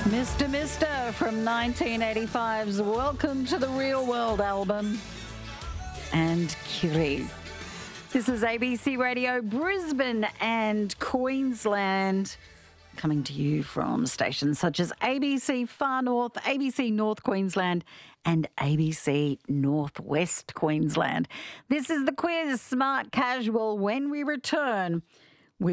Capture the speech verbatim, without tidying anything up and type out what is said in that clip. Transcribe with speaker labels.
Speaker 1: Mister Mister from nineteen eighty-five's Welcome to the Real World album. And Kiri. This is A B C Radio Brisbane and Queensland, coming to you from stations such as A B C Far North, A B C North Queensland and A B C Northwest Queensland. This is the quiz, Smart Casual. When we return,